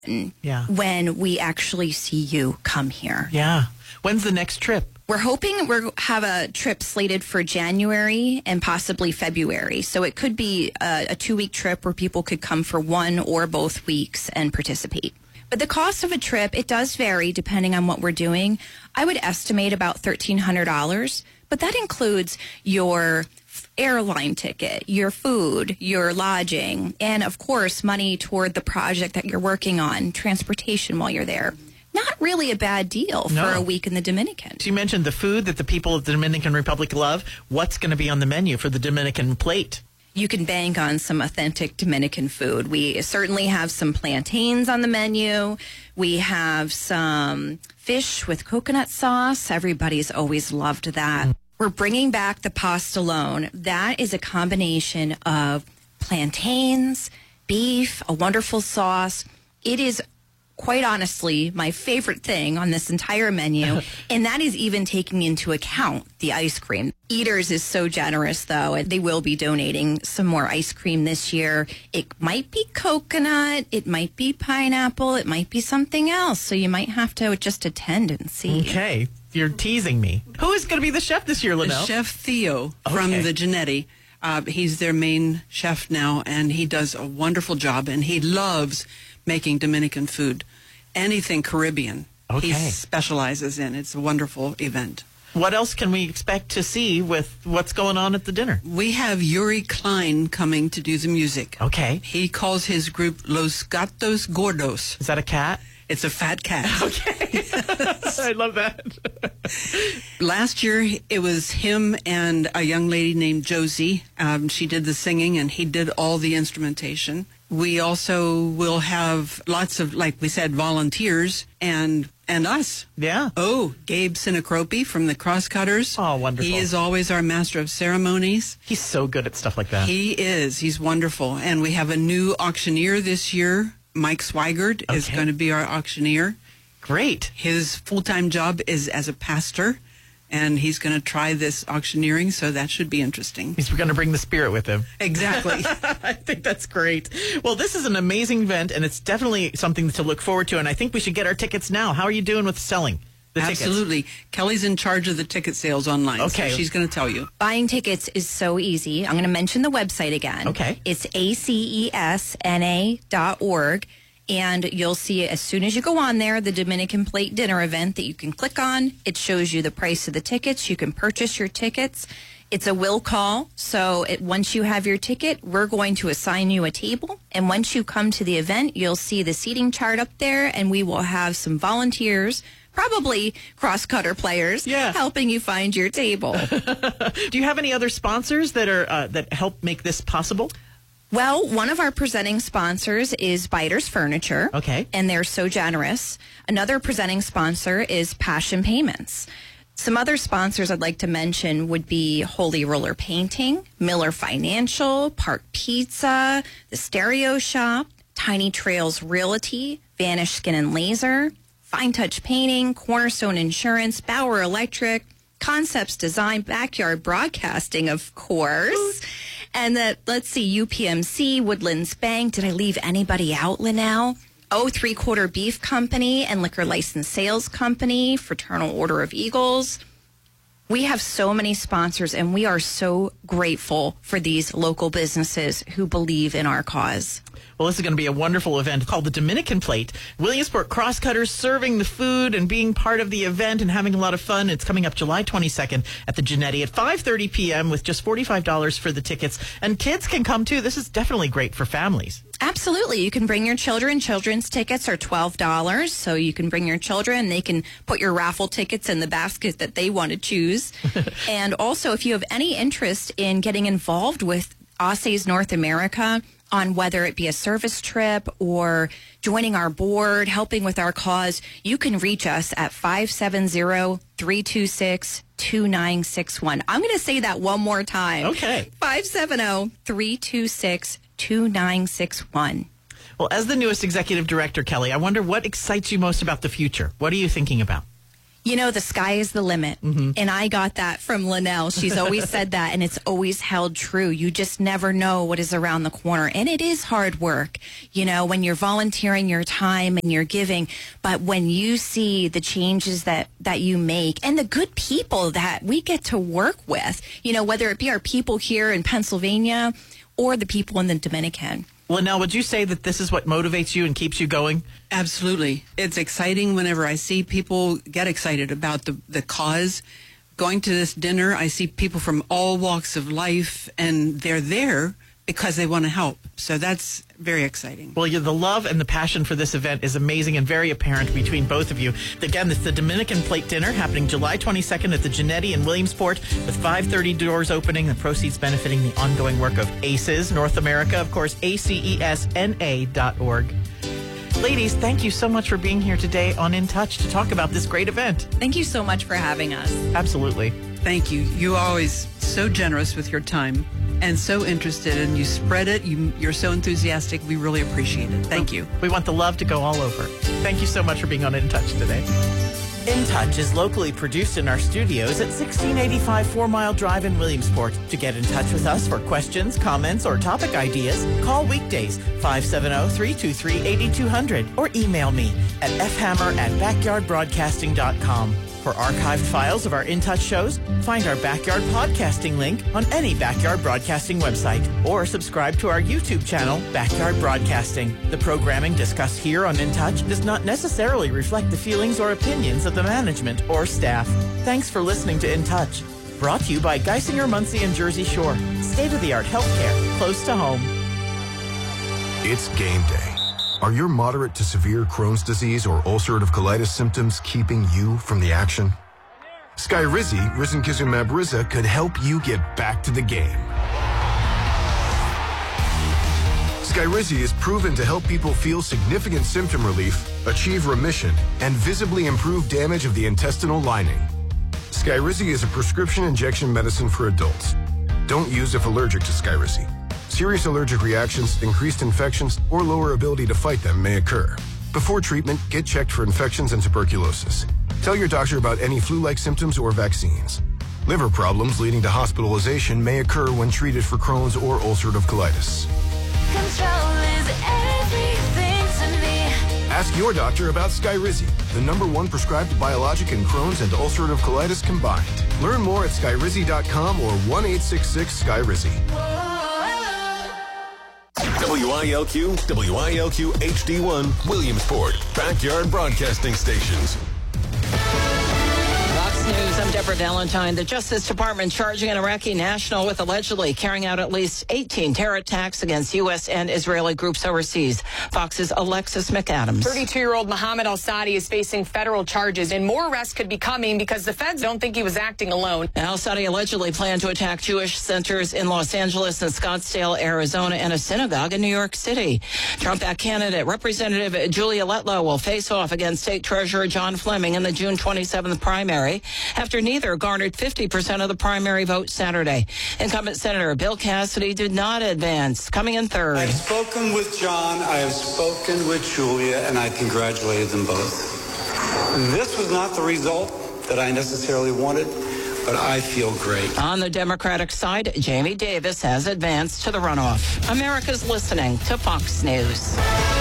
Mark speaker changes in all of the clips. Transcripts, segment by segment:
Speaker 1: Yeah.
Speaker 2: when we actually see you come here.
Speaker 1: Yeah. When's the next trip?
Speaker 2: We're hoping we'll have a trip slated for January and possibly February. So it could be a 2-week trip where people could come for 1 or both weeks and participate. But the cost of a trip, it does vary depending on what we're doing. I would estimate about $1,300, but that includes your airline ticket, your food, your lodging, and of course, money toward the project that you're working on, transportation while you're there. Not really a bad deal for a week in the Dominican.
Speaker 1: So you mentioned the food that the people of the Dominican Republic love. What's going to be on the menu for the Dominican plate?
Speaker 2: You can bank on some authentic Dominican food. We certainly have some plantains on the menu. We have some fish with coconut sauce. Everybody's always loved that. We're bringing back the pastelone. That is a combination of plantains, beef, a wonderful sauce. It is quite honestly my favorite thing on this entire menu, and that is even taking into account the ice cream. Eaters is so generous, though, and they will be donating some more ice cream this year. It might be coconut, it might be pineapple, it might be something else, so you might have to just attend and see.
Speaker 1: Okay, you're teasing me. Who is going to be the chef this year, Linnell?
Speaker 3: Chef Theo from the Genetti. He's their main chef now, and he does a wonderful job, and he loves making Dominican food. Anything Caribbean, he specializes in. It's a wonderful event.
Speaker 1: What else can we expect to see with what's going on at the dinner?
Speaker 3: We have Yuri Klein coming to do the music.
Speaker 1: Okay.
Speaker 3: He calls his group Los Gatos Gordos.
Speaker 1: Is that a cat?
Speaker 3: It's a fat cat.
Speaker 1: Okay. I love that.
Speaker 3: Last year, it was him and a young lady named Josie. She did the singing, and he did all the instrumentation. We also will have lots of, like we said, volunteers and us.
Speaker 1: Yeah.
Speaker 3: Oh, Gabe Sinacropi from the Crosscutters.
Speaker 1: Oh, wonderful.
Speaker 3: He is always our master of ceremonies.
Speaker 1: He's so good at stuff like that.
Speaker 3: He is. He's wonderful. And we have a new auctioneer this year. Mike Swigert is going to be our auctioneer.
Speaker 1: Great.
Speaker 3: His full-time job is as a pastor, and he's going to try this auctioneering, so that should be interesting.
Speaker 1: He's going to bring the spirit with him.
Speaker 3: Exactly.
Speaker 1: I think that's great. Well, this is an amazing event, and it's definitely something to look forward to, and I think we should get our tickets now. How are you doing with selling the tickets?
Speaker 3: Absolutely. Kelly's in charge of the ticket sales online,
Speaker 1: Okay.
Speaker 3: so she's going to tell you.
Speaker 2: Buying tickets is so easy. I'm going to mention the website again.
Speaker 1: Okay.
Speaker 2: It's acesna.org. And you'll see as soon as you go on there, the Dominican Plate Dinner event that you can click on. It shows you the price of the tickets. You can purchase your tickets. It's a will call. So once you have your ticket, we're going to assign you a table. And once you come to the event, you'll see the seating chart up there. And we will have some volunteers, probably cross-cutter players, helping you find your table.
Speaker 1: Do you have any other sponsors that are that help make this possible?
Speaker 2: Well, one of our presenting sponsors is Biters Furniture.
Speaker 1: Okay.
Speaker 2: And they're so generous. Another presenting sponsor is Passion Payments. Some other sponsors I'd like to mention would be Holy Roller Painting, Miller Financial, Park Pizza, The Stereo Shop, Tiny Trails Realty, Vanish Skin and Laser, Fine Touch Painting, Cornerstone Insurance, Bauer Electric, Concepts Design, Backyard Broadcasting, of course. And let's see, UPMC, Woodlands Bank. Did I leave anybody out, Linnell? Oh, 3/4 Beef Company and Liquor License Sales Company, Fraternal Order of Eagles. We have so many sponsors, and we are so grateful for these local businesses who believe in our cause.
Speaker 1: Well, this is going to be a wonderful event called the Dominican Plate. Williamsport Crosscutters serving the food and being part of the event and having a lot of fun. It's coming up July 22nd at the Genetti at 5:30 p.m. with just $45 for the tickets. And kids can come, too. This is definitely great for families.
Speaker 2: Absolutely. You can bring your children. Children's tickets are $12. So you can bring your children. They can put your raffle tickets in the basket that they want to choose. And also, if you have any interest in getting involved with ASE's North America, on whether it be a service trip or joining our board, helping with our cause, you can reach us at 570-326-2961. I'm going to say that one more time.
Speaker 1: Okay.
Speaker 2: 570-326-2961.
Speaker 1: Well, as the newest executive director, Kelly, I wonder what excites you most about the future. What are you thinking about?
Speaker 2: You know, the sky is the limit.
Speaker 1: Mm-hmm.
Speaker 2: And I got that from Linnell. She's always said that, and it's always held true. You just never know what is around the corner. And it is hard work, you know, when you're volunteering your time and you're giving. But when you see the changes that you make and the good people that we get to work with, you know, whether it be our people here in Pennsylvania or the people in the Dominican.
Speaker 1: Linnell, would you say that this is what motivates you and keeps you going?
Speaker 3: Absolutely. It's exciting whenever I see people get excited about the cause. Going to this dinner, I see people from all walks of life, and they're there because they want to help. So that's very exciting.
Speaker 1: Well, the love and the passion for this event is amazing and very apparent between both of you. Again, it's the Dominican Plate Dinner happening July 22nd at the Genetti in Williamsport with 5:30 doors opening, the proceeds benefiting the ongoing work of ACES North America, of course, acesna.org. Ladies, thank you so much for being here today on In Touch to talk about this great event.
Speaker 2: Thank you so much for having us.
Speaker 1: Absolutely.
Speaker 3: Thank you. You're always so generous with your time and so interested, and you spread it. You're so enthusiastic. We really appreciate it. Thank you.
Speaker 1: We want the love to go all over. Thank you so much for being on In Touch today. In Touch is locally produced in our studios at 1685 4 Mile Drive in Williamsport. To get in touch with us for questions, comments, or topic ideas, call weekdays 570-323-8200 or email me at fhammer@backyardbroadcasting.com. For archived files of our In Touch shows, find our Backyard Podcasting link on any Backyard Broadcasting website or subscribe to our YouTube channel, Backyard Broadcasting. The programming discussed here on In Touch does not necessarily reflect the feelings or opinions of the management or staff. Thanks for listening to In Touch. Brought to you by Geisinger, Muncie, and Jersey Shore. State-of-the-art healthcare close to home.
Speaker 4: It's game day. Are your moderate to severe Crohn's disease or ulcerative colitis symptoms keeping you from the action? Skyrizi, risankizumab Riza, could help you get back to the game. Skyrizi is proven to help people feel significant symptom relief, achieve remission, and visibly improve damage of the intestinal lining. Skyrizi is a prescription injection medicine for adults. Don't use if allergic to Skyrizi. Serious allergic reactions, increased infections, or lower ability to fight them may occur. Before treatment, get checked for infections and tuberculosis. Tell your doctor about any flu-like symptoms or vaccines. Liver problems leading to hospitalization may occur when treated for Crohn's or ulcerative colitis.
Speaker 5: Control is everything to me.
Speaker 4: Ask your doctor about Skyrizi, the #1 prescribed biologic in Crohn's and ulcerative colitis combined. Learn more at skyrizi.com or 1-866-SKYRIZI.
Speaker 6: WILQ, WILQ HD1, Williamsport, Backyard Broadcasting Stations.
Speaker 7: Fox News, I'm Deborah Valentine. The Justice Department charging an Iraqi national with allegedly carrying out at least 18 terror attacks against U.S. and Israeli groups overseas. Fox's Alexis McAdams.
Speaker 8: 32-year-old Mohammed al-Sadi is facing federal charges, and more arrests could be coming because the feds don't think he was acting alone.
Speaker 7: Al-Sadi allegedly planned to attack Jewish centers in Los Angeles and Scottsdale, Arizona, and a synagogue in New York City. Trump-backed candidate Representative Julia Letlow will face off against State Treasurer John Fleming in the June 27th primary after neither garnered 50% of the primary vote Saturday. Incumbent Senator Bill Cassidy did not advance, coming in third.
Speaker 9: I've spoken with John, I have spoken with Julia, and I congratulated them both. This was not the result that I necessarily wanted, but I feel great.
Speaker 7: On the Democratic side, Jamie Davis has advanced to the runoff. America's listening to Fox News.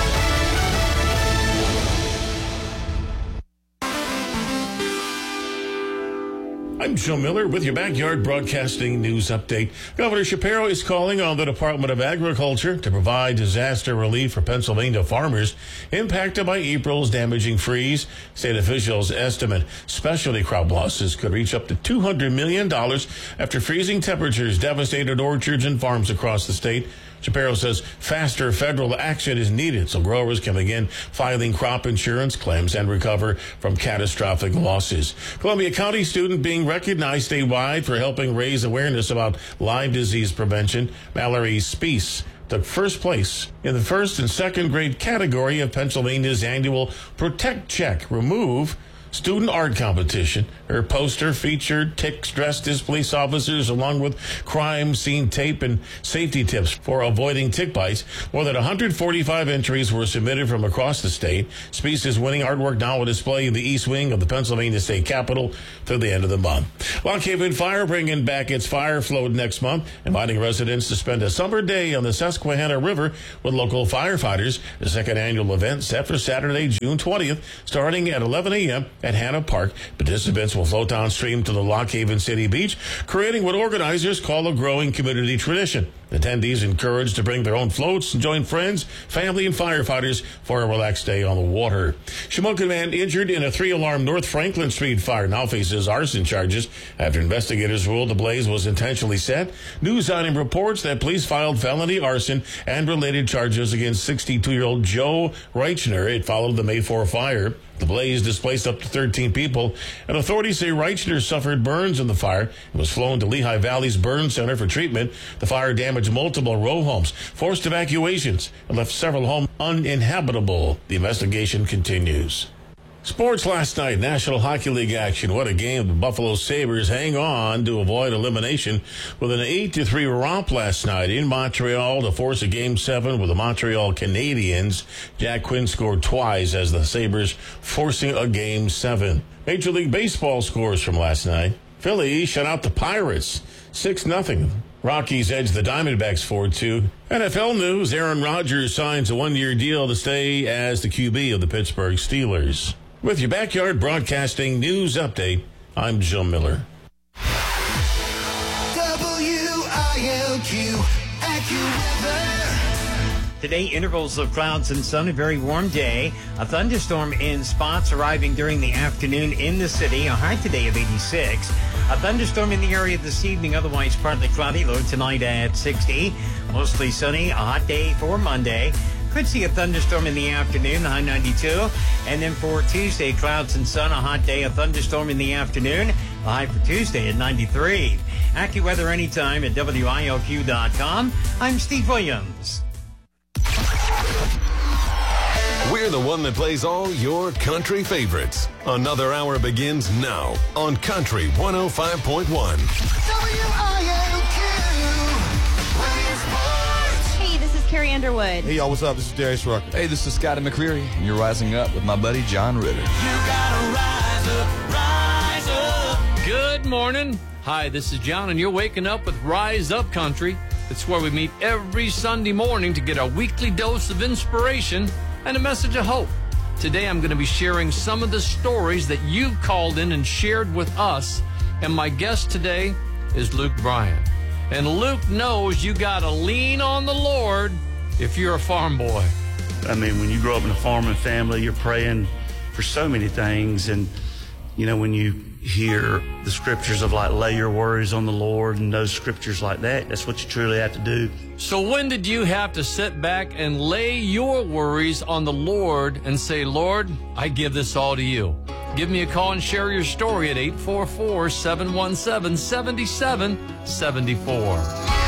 Speaker 10: I'm Joe Miller with your Backyard Broadcasting News Update. Governor Shapiro is calling on the Department of Agriculture to provide disaster relief for Pennsylvania farmers impacted by April's damaging freeze. State officials estimate specialty crop losses could reach up to $200 million after freezing temperatures devastated orchards and farms across the state. Shapiro says faster federal action is needed so growers can begin filing crop insurance claims and recover from catastrophic losses. Columbia County student being recognized statewide for helping raise awareness about Lyme disease prevention. Mallory Speece took first place in the first and second grade category of Pennsylvania's annual Protect Check Remove student art competition. Her poster featured ticks dressed as police officers, along with crime scene tape and safety tips for avoiding tick bites. More than 145 entries were submitted from across the state. Species winning artwork now on display in the East Wing of the Pennsylvania State Capitol through the end of the month. Lock Haven Fire bringing back its fire float next month, inviting residents to spend a summer day on the Susquehanna River with local firefighters. The second annual event set for Saturday, June 20th, starting at 11 a.m. at Hanna Park. Participants will float downstream to the Lock Haven City Beach, creating what organizers call a growing community tradition. Attendees encouraged to bring their own floats and join friends, family, and firefighters for a relaxed day on the water. Shamokin man injured in a 3-alarm North Franklin Street fire now faces arson charges after investigators ruled the blaze was intentionally set. News Item reports that police filed felony arson and related charges against 62-year-old Joe Reichner. It followed the May 4 fire. The blaze displaced up to 13 people, and authorities say Reichner suffered burns in the fire and was flown to Lehigh Valley's burn center for treatment. The fire damaged multiple row homes, forced evacuations, and left several homes uninhabitable. The investigation continues. Sports last night, National Hockey League action. What a game. The Buffalo Sabres hang on to avoid elimination with an 8-3 romp last night in Montreal to force a Game 7 with the Montreal Canadiens. Jack Quinn scored twice as the Sabres forcing a Game 7. Major League Baseball scores from last night. Philly shut out the Pirates 6-0. Rockies edged the Diamondbacks 4-2. NFL news, Aaron Rodgers signs a 1-year deal to stay as the QB of the Pittsburgh Steelers. With your Backyard Broadcasting News Update, I'm Joe Miller.
Speaker 11: WILQ AccuWeather. Today, intervals of clouds and sun, a very warm day. A thunderstorm in spots arriving during the afternoon in the city. A high today of 86. A thunderstorm in the area this evening, otherwise partly cloudy. Low tonight at 60. Mostly sunny, a hot day for Monday. Could see a thunderstorm in the afternoon, high 92. And then for Tuesday, clouds and sun, a hot day, a thunderstorm in the afternoon, a high for Tuesday at 93. AccuWeather anytime at WILQ.com. I'm Steve Williams.
Speaker 6: We're the one that plays all your country favorites. Another hour begins now on Country 105.1.
Speaker 5: WILQ.
Speaker 12: Hey, this is Carrie Underwood.
Speaker 13: Hey, y'all, what's up? This is Darius Rucker.
Speaker 14: Hey, this is Scotty McCreery, and you're rising up with my buddy John Ritter.
Speaker 15: You gotta rise up, rise up. Good morning. Hi, this is John, and you're waking up with Rise Up Country. It's where we meet every Sunday morning to get a weekly dose of inspiration and a message of hope. Today, I'm going to be sharing some of the stories that you've called in and shared with us. And my guest today is Luke Bryan. And Luke knows you got to lean on the Lord if you're a farm boy.
Speaker 16: I mean, when you grow up in a farming family, you're praying for so many things. And, you know, when you hear the scriptures of like, lay your worries on the Lord and those scriptures like that, that's what you truly have to do.
Speaker 15: So when did you have to sit back and lay your worries on the Lord and say, Lord, I give this all to you? Give me a call and share your story at 844-717-7774.